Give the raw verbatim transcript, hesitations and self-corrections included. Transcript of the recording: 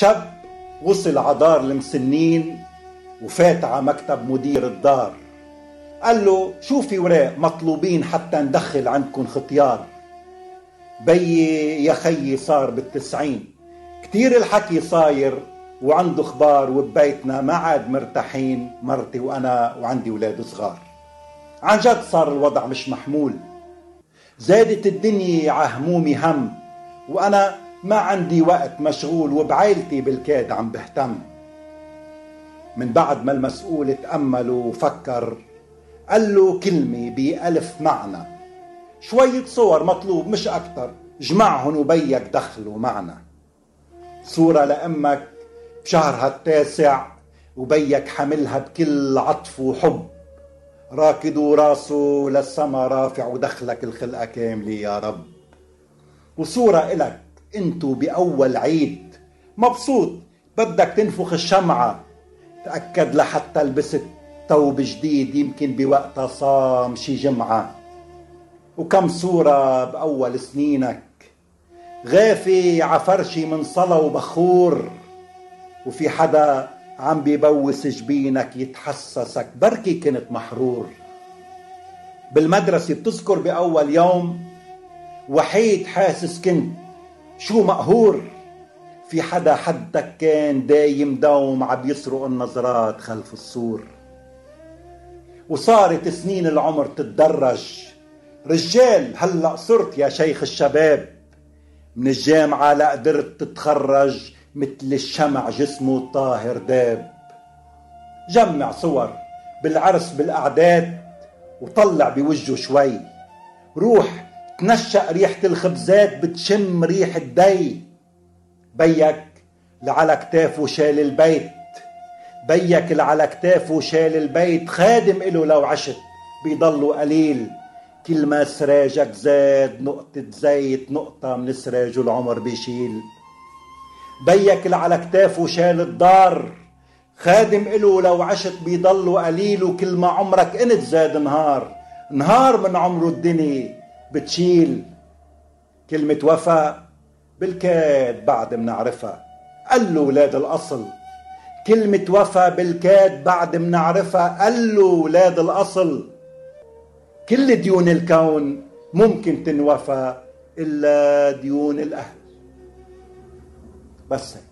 شاب وصل عدار المسنين وفات على مكتب مدير الدار. قال له شو في وراق مطلوبين حتى ندخل عندكم ختيار. بيي يا خيي صار بالتسعين، كتير الحكي صاير وعنده اخبار، وببيتنا ما عاد مرتاحين مرتي وانا وعندي ولاد صغار. عن جد صار الوضع مش محمول، زادت الدنيا ع همومي هم، وانا ما عندي وقت مشغول وبعائلتي بالكاد عم بهتم. من بعد ما المسؤول اتأمل وفكر قال له كلمة بألف معنى، شوية صور مطلوب مش أكتر، جمعهن وبيك دخلوا معنا. صورة لأمك بشهرها التاسع وبيك حملها بكل عطف وحب، راكد راسه للسما رافع ودخلك الخلقة كاملة يا رب. وصورة إلك انتو بأول عيد مبسوط بدك تنفخ الشمعة، تأكد لحتى لبست ثوب جديد يمكن بوقتها صام شي جمعة. وكم صورة بأول سنينك غافي عفرشي من صلا وبخور، وفي حدا عم بيبوس جبينك يتحسسك بركي كنت محرور. بالمدرسة بتذكر بأول يوم وحيد حاسس كنت شو مقهور، في حدا حدك كان دايم دوم عم يسرق النظرات خلف السور. وصارت سنين العمر تتدرج، رجال هلأ صرت يا شيخ الشباب، من الجامعة لا قدرت تتخرج مثل الشمع جسمه الطاهر داب. جمع صور بالعرس بالأعداد وطلع بوجهه شوي، روح تنشأ ريحة الخبزات بتشم ريحة دي. بيك لعلى كتافه شال البيت، بيك لعلى كتافه شال البيت، خادم إله لو عشت بيضله قليل، كل ما سراجك زاد نقطة زيت نقطة من سراج العمر بيشيل. بيك لعلى كتافه شال الدار، خادم إله لو عشت بيضله قليل، وكل ما عمرك انت زاد نهار، نهار من عمره الدنيا بتشيل. كلمة وفا بالكاد بعد منعرفها، قال له ولاد الأصل. كلمة وفا بالكاد بعد منعرفها، قال له ولاد الأصل. كل ديون الكون ممكن تنوفى إلا ديون الأهل. بس